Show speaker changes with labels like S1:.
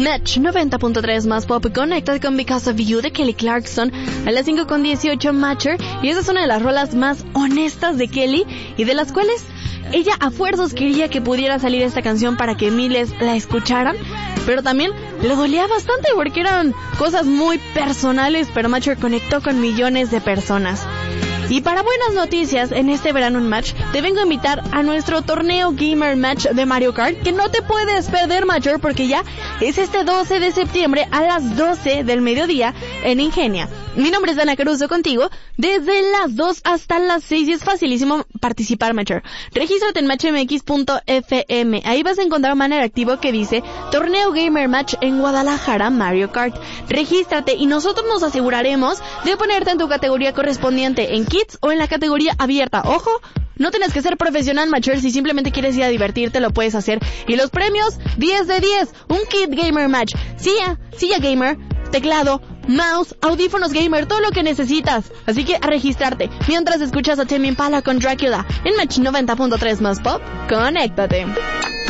S1: Match 90.3 más pop, Connected con Because of You de Kelly Clarkson. A las 5:18 Matcher. Y esa es una de las rolas más honestas de Kelly y de las cuales ella a fuerzas quería que pudiera salir esta canción para que miles la escucharan, pero también le dolía bastante porque eran cosas muy personales, pero Matcher conectó con millones de personas. Y para buenas noticias, en este verano en Match, te vengo a invitar a nuestro torneo Gamer Match de Mario Kart, que no te puedes perder, Matcher, porque ya es este 12 de septiembre a las 12 del mediodía en Ingenia. Mi nombre es Dana Caruso contigo, desde las 2 hasta las 6 y es facilísimo participar, Matcher. Regístrate en matchmx.fm, ahí vas a encontrar un banner activo que dice Torneo Gamer Match en Guadalajara Mario Kart. Regístrate y nosotros nos aseguraremos de ponerte en tu categoría correspondiente en Kids o en la categoría abierta. Ojo, no tienes que ser profesional, Matcher, si simplemente quieres ir a divertirte lo puedes hacer. Y los premios, 10 de 10, un Kid Gamer Match, silla gamer, teclado, mouse, audífonos gamer, todo lo que necesitas. Así que a registrarte, mientras escuchas a Tame Impala con Dracula en Match 90.3 más pop, conéctate.